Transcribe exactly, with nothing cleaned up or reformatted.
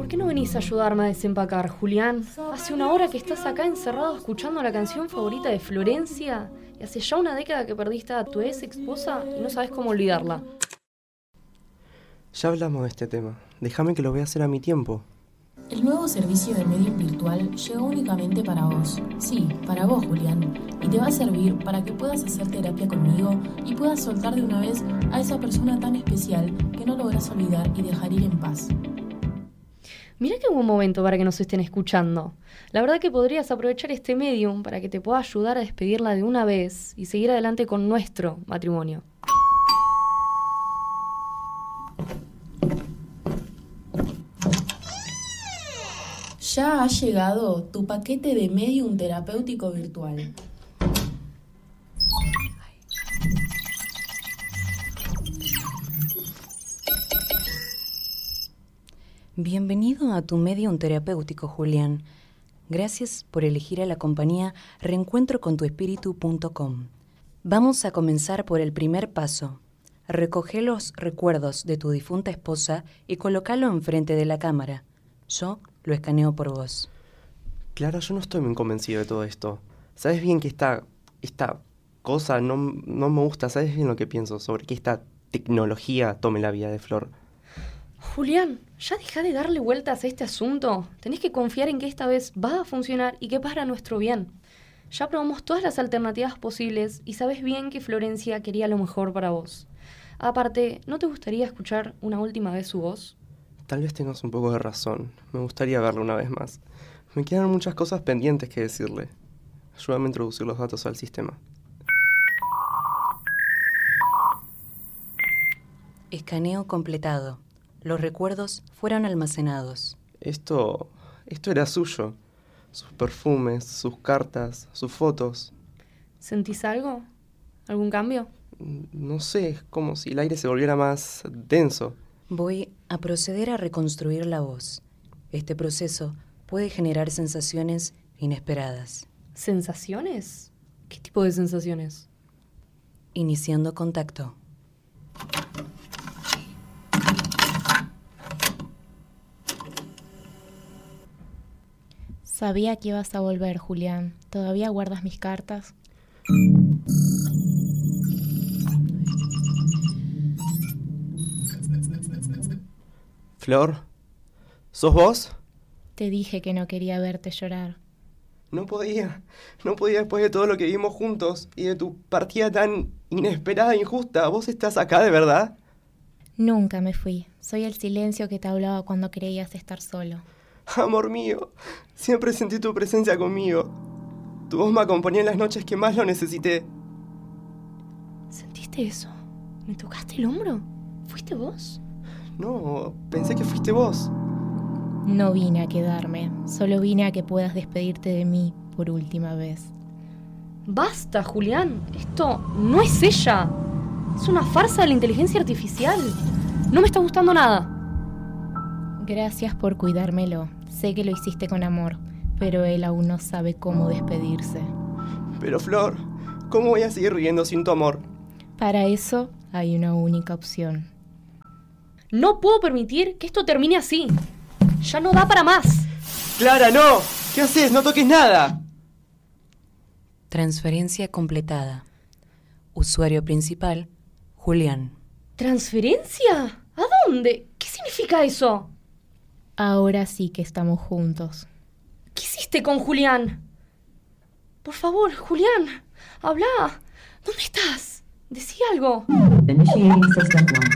¿Por qué no venís a ayudarme a desempacar, Julián? Hace una hora que estás acá encerrado escuchando la canción favorita de Florencia y hace ya una década que perdiste a tu ex esposa y no sabes cómo olvidarla. Ya hablamos de este tema. Déjame que lo voy a hacer a mi tiempo. El nuevo servicio de Medium virtual llegó únicamente para vos. Sí, para vos, Julián. Y te va a servir para que puedas hacer terapia conmigo y puedas soltar de una vez a esa persona tan especial que no lográs olvidar y dejar ir en paz. Mirá qué buen momento para que nos estén escuchando. La verdad que podrías aprovechar este medium para que te pueda ayudar a despedirla de una vez y seguir adelante con nuestro matrimonio. Ya ha llegado tu paquete de Medium terapéutico virtual. Bienvenido a tu Medium terapéutico, Julián. Gracias por elegir a la compañía reencuentro con tu espíritu punto com. Vamos a comenzar por el primer paso. Recoge los recuerdos de tu difunta esposa y colócalo enfrente de la cámara. Yo lo escaneo por vos. Clara, yo no estoy muy convencido de todo esto. Sabes bien que esta, esta cosa no, no me gusta. Sabes bien lo que pienso sobre que esta tecnología tome la vida de Flor. Julián, ya deja de darle vueltas a este asunto. Tenés que confiar en que esta vez va a funcionar y que es para nuestro bien. Ya probamos todas las alternativas posibles y sabes bien que Florencia quería lo mejor para vos. Aparte, ¿no te gustaría escuchar una última vez su voz? Tal vez tengas un poco de razón. Me gustaría verla una vez más. Me quedan muchas cosas pendientes que decirle. Ayúdame a introducir los datos al sistema. Escaneo completado. Los recuerdos fueron almacenados. Esto... esto era suyo. Sus perfumes, sus cartas, sus fotos. ¿Sentís algo? ¿Algún cambio? No sé, es como si el aire se volviera más denso. Voy a proceder a reconstruir la voz. Este proceso puede generar sensaciones inesperadas. ¿Sensaciones? ¿Qué tipo de sensaciones? Iniciando contacto. Sabía que ibas a volver, Julián. ¿Todavía guardas mis cartas? Flor, ¿sos vos? Te dije que no quería verte llorar. No podía, no podía después de todo lo que vivimos juntos y de tu partida tan inesperada e injusta. ¿Vos estás acá de verdad? Nunca me fui. Soy el silencio que te hablaba cuando creías estar solo. Amor mío, siempre sentí tu presencia conmigo. Tu voz me acompañó en las noches que más lo necesité. ¿Sentiste eso? ¿Me tocaste el hombro? ¿Fuiste vos? No, pensé que fuiste vos. No vine a quedarme, solo vine a que puedas despedirte de mí por última vez. ¡Basta, Julián! Esto no es ella. Es una farsa de la inteligencia artificial. No me está gustando nada. Gracias por cuidármelo. Sé que lo hiciste con amor, pero él aún no sabe cómo despedirse. Pero Flor, ¿cómo voy a seguir viviendo sin tu amor? Para eso hay una única opción. No puedo permitir que esto termine así. Ya no da para más. ¡Clara, no! ¿Qué haces? ¡No toques nada! Transferencia completada. Usuario principal, Julián. ¿Transferencia? ¿A dónde? ¿Qué significa eso? Ahora sí que estamos juntos. ¿Qué hiciste con Julián? Por favor, Julián, habla. ¿Dónde estás? Decí algo.